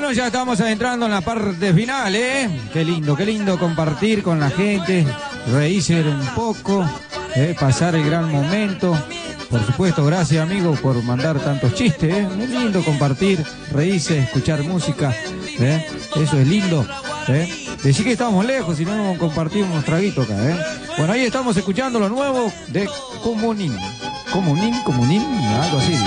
Bueno, ya estamos entrando en la parte final, ¿eh? Qué lindo compartir con la gente, reírse un poco, pasar el gran momento. Por supuesto, gracias amigos por mandar tantos chistes, ¿eh? Muy lindo compartir, reírse, escuchar música, ¿eh? Eso es lindo, ¿eh? Decir que estamos lejos, si no compartimos unos traguitos acá, ¿eh? Bueno, ahí estamos escuchando lo nuevo de Comunín, algo así.